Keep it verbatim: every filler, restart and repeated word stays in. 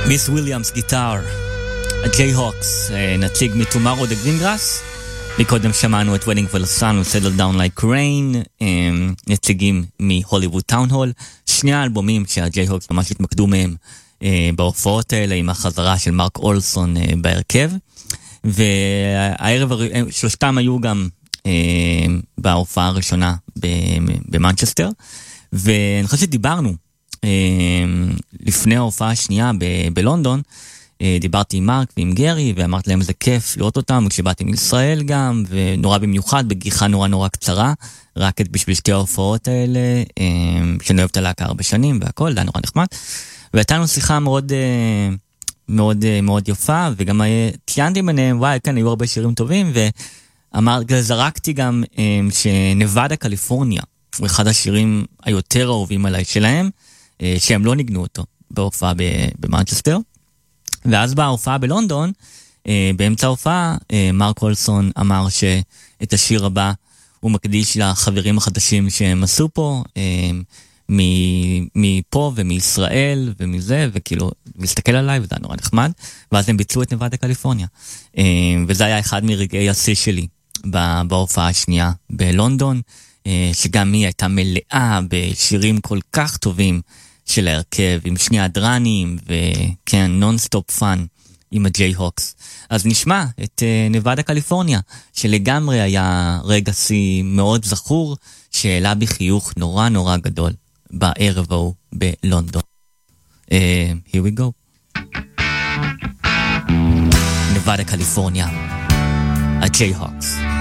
מיס וויליאמס גיטר, הג'יי-הוקס, נציג מ-Tomorrow the Greengrass, מקודם שמענו את Waiting for the Sun ו Settle Down Like Rain, נציגים מהוליווד טאון הול, שני האלבומים שהג'יי-הוקס ממש התמקדו מהם בהופעות האלה, עם החזרה של מרק אולסון בהרכב, והערב שלושתם היו גם בהופעה הראשונה במנצ'סטר, ואני חושב שדיברנו לפני ההופעה השנייה ב- בלונדון, דיברתי עם מרק ועם גרי, ואמרתי להם איזה כיף לראות אותם, כשבאתי מישראל גם, ונורא במיוחד, בגיחה נורא נורא קצרה, רק בשביל שתי ההופעות האלה, שאני אוהבת הלהקה הרבה שנים, והכל, זה היה נורא נחמד, והייתה לנו שיחה מאוד, מאוד, מאוד יפה, וגם ציינתי ביניהם, וואי, כאן היו הרבה שירים טובים, ואמרתי, זרקתי גם שנבדה קליפורניה, הוא אחד השירים היותר אהובים עליי שלהם, שהם לא ניגנו אותו בהופעה במנצ'סטר. ואז בהופעה בלונדון, באמצע ההופעה, מרק אולסון אמר שאת השיר הבא הוא מקדיש לחברים החדשים שהם עשו פה, מפה ומישראל ומזה, וכאילו מסתכל עליי, וזה נורא נחמד, ואז הם ביצעו את נבדה קליפורניה. וזה היה אחד מרגעי השיא שלי בהופעה השנייה בלונדון, שגם היא הייתה מלאה בשירים כל כך טובים של ההרכב, עם שני הדרנים, וכן, נונסטופ פאן עם הג'יי-הוקס. אז נשמע את נבדה קליפורניה, שלגמרי היה רגע שיא מאוד זכור, שהעלה בחיוך נורא נורא גדול בערב ההוא בלונדון. Uh, here we go. נבדה קליפורניה, הג'יי-הוקס.